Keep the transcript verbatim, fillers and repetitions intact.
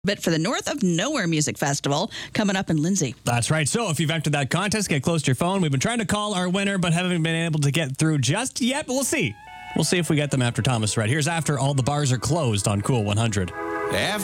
bit for the North of Nowhere Music Festival coming up in Lindsay. That's right. So if you've entered that contest, get close to your phone. We've been trying to call our winner, but haven't been able to get through just yet. But we'll see. We'll see if we get them after Thomas Red. Here's After All the Bars Are Closed on Cool one hundred. After